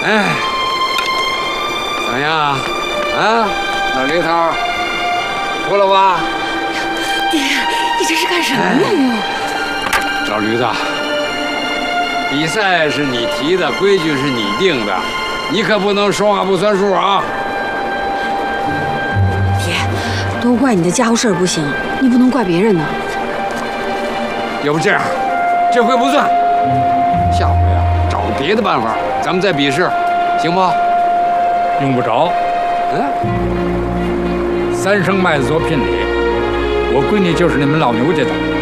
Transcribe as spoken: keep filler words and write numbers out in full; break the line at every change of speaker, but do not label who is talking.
哎，怎么样？啊，老刘头，服了吧？
爹，你这是干什么呢？
老驴子，比赛是你提的，规矩是你定的，你可不能说话不算数啊！
爹，都怪你的家伙事儿不行，你不能怪别人呢。
要不这样，这回不算，下回啊，找个别的办法，咱们再比试，行不？
用不着。
嗯，
三升麦子做聘礼，我闺女就是你们老牛家的。